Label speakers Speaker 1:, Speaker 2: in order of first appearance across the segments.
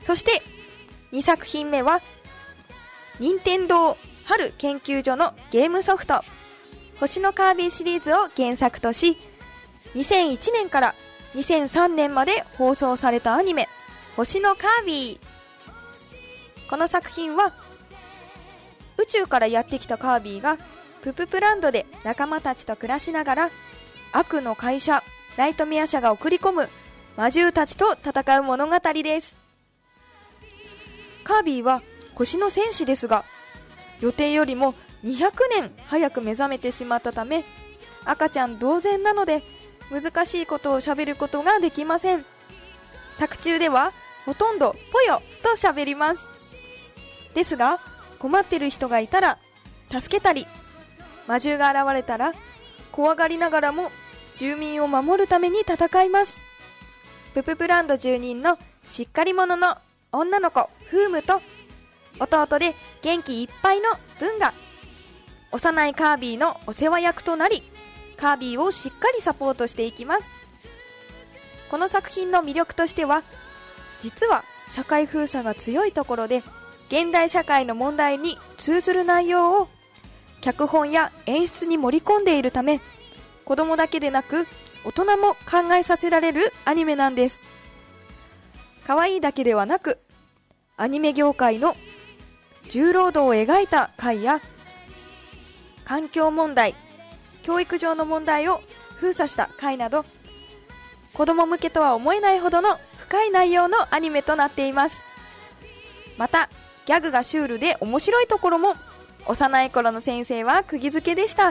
Speaker 1: そして2作品目は任天堂春研究所のゲームソフト星のカービィシリーズを原作とし、2001年から2003年まで放送されたアニメ星のカービィ。この作品は宇宙からやってきたカービィがプププランドで仲間たちと暮らしながら悪の会社ナイトメア社が送り込む魔獣たちと戦う物語です。カービィは星の戦士ですが、予定よりも200年早く目覚めてしまったため、赤ちゃん同然なので難しいことを喋ることができません。作中ではほとんどぽよと喋ります。ですが困ってる人がいたら助けたり、魔獣が現れたら怖がりながらも住民を守るために戦います。プププランド住人のしっかり者の女の子フームと、弟で元気いっぱいのブンが幼いカービィのお世話役となり、カービィをしっかりサポートしていきます。この作品の魅力としては、実は社会封鎖が強いところで現代社会の問題に通ずる内容を脚本や演出に盛り込んでいるため、子供だけでなく大人も考えさせられるアニメなんです。可愛いだけではなく、アニメ業界の重労働を描いた回や環境問題、教育上の問題を封鎖した回など、子供向けとは思えないほどの深い内容のアニメとなっています。またギャグがシュールで面白いところも幼い頃の先生は釘付けでした。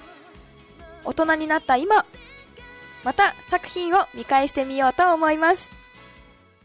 Speaker 1: 大人になった今、また作品を見返してみようと思います。